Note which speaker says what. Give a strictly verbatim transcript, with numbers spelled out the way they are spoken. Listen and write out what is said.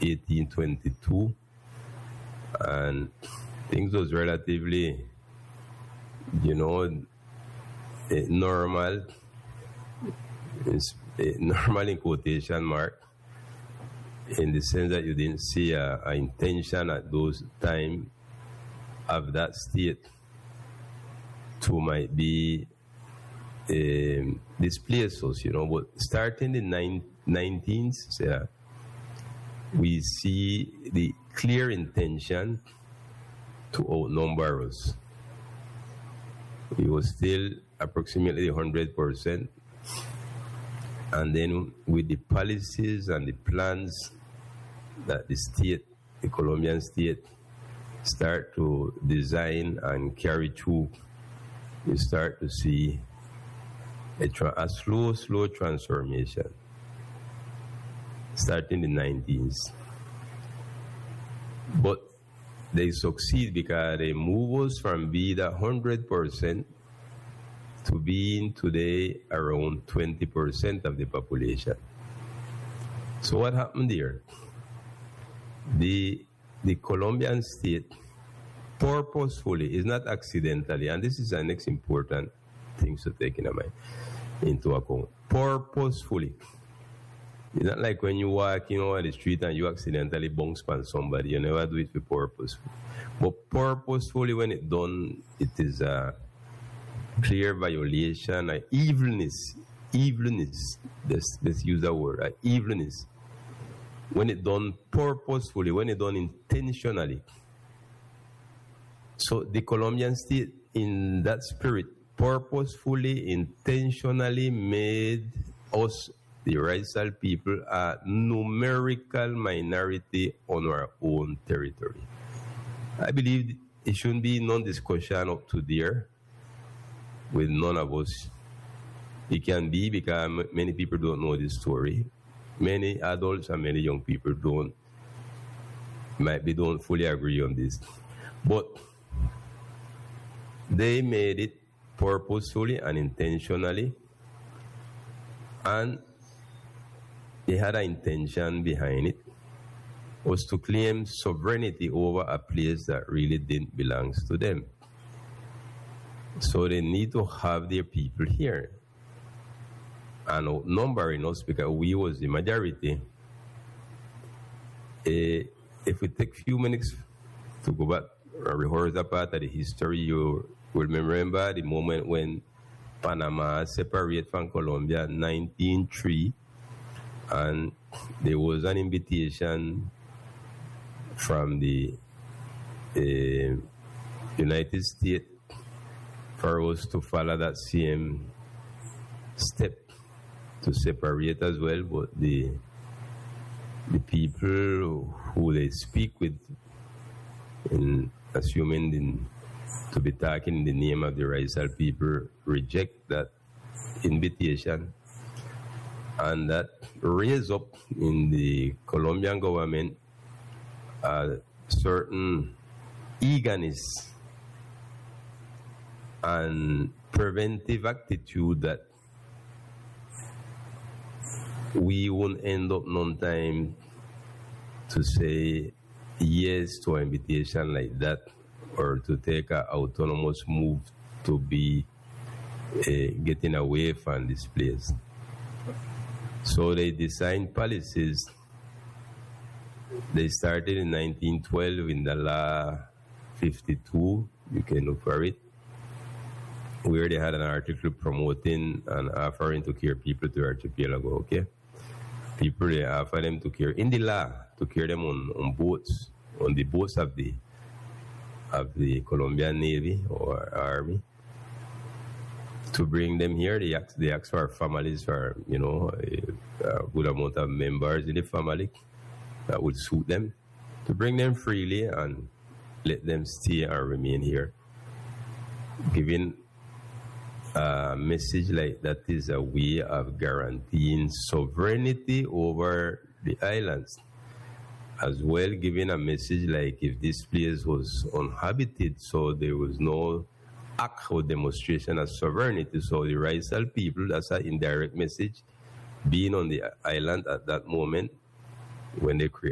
Speaker 1: eighteen twenty-two, and things was relatively, you know, eh, normal. It's eh, normal in quotation mark, in the sense that you didn't see a, a intention at those time of that state to might be um, displace us, you know. But starting in the nineteenth, uh, we see the clear intention to outnumber us. It was still approximately one hundred percent. And then with the policies and the plans that the state, the Colombian state, start to design and carry through, you start to see a, tra- a slow, slow transformation starting in the nineteens. But they succeed because they move us from being one hundred percent to being today around twenty percent of the population. So what happened there? The, the Colombian state purposefully, is not accidentally, and this is the next important thing to take in mind, into account. Purposefully. It's not like when you walk, you know, on the street and you accidentally bounce on somebody. You never do it for purpose. But purposefully, when it's done, it is a clear violation, a evilness. Evilness. Let's, let's use that word. A evilness. When it's done purposefully, when it's done intentionally. So the Colombian state, in that spirit, purposefully, intentionally made us, the racial people, a numerical minority on our own territory. I believe it shouldn't be no discussion up to there with none of us. It can be because many people don't know this story. Many adults and many young people don't, might be don't fully agree on this. But they made it purposefully and intentionally, and they had an intention behind it, was to claim sovereignty over a place that really didn't belong to them. So they need to have their people here. And outnumbering us because we was the majority. Uh, if we take a few minutes to go back and rehearse that part of the history, you will remember the moment when Panama separated from Colombia in nineteen oh three, and there was an invitation from the uh, United States for us to follow that same step to separate as well, but the the people who they speak with, in assuming in, to be talking in the name of the racial people, reject that invitation, and that raise up in the Colombian government a certain eagerness and preventive attitude that we won't end up no time to say yes to an invitation like that, or to take an autonomous move to be uh, getting away from this place. So they designed policies. They started in nineteen twelve in the law fifty-two, you can look for it, where they had an article promoting and offering to carry people to archipelago, okay? People, they offer them to carry, in the law, to carry them on, on boats, on the boats of the of the Colombian Navy or Army, to bring them here. They ask, they ask for families, for, you know, a, a good amount of members in the family that would suit them, to bring them freely and let them stay and remain here. Giving a message like that is a way of guaranteeing sovereignty over the islands. As well, giving a message like if this place was uninhabited, so there was no act or demonstration of sovereignty. So the racial people, that's an indirect message, being on the island at that moment when they create